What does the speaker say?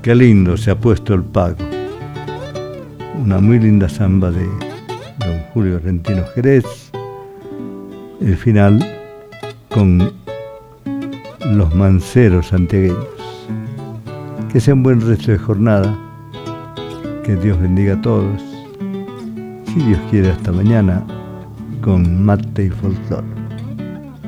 Qué lindo se ha puesto el pago. Una muy linda samba de don Julio Argentino Jerez. El final con los manceros santiagueños. Que sea un buen resto de jornada. Que Dios bendiga a todos. Si Dios quiere, hasta mañana con Mate y Folclore.